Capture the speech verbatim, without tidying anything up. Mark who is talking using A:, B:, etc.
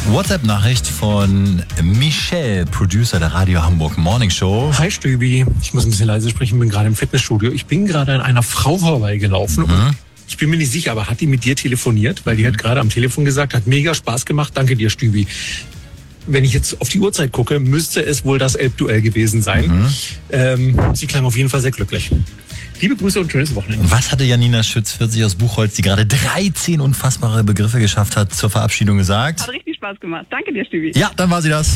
A: WhatsApp-Nachricht von Michel, Producer der Radio Hamburg Morning Show.
B: Hi Stübi, ich muss ein bisschen leise sprechen, bin gerade im Fitnessstudio. Ich bin gerade an einer Frau vorbeigelaufen mhm. und ich bin mir nicht sicher, aber hat die mit dir telefoniert? Weil die hat gerade am Telefon gesagt, hat mega Spaß gemacht, danke dir Stübi. Wenn ich jetzt auf die Uhrzeit gucke, müsste es wohl das Elbduell gewesen sein. Mhm. Ähm, sie klang auf jeden Fall sehr glücklich. Liebe Grüße und schönes Wochenende.
A: Was hatte Janina Schütz-vierzig aus Buchholz, die gerade dreizehn unfassbare Begriffe geschafft hat, zur Verabschiedung gesagt?
C: Hat richtig Spaß gemacht. Danke dir, Stübi.
A: Ja, dann war sie das.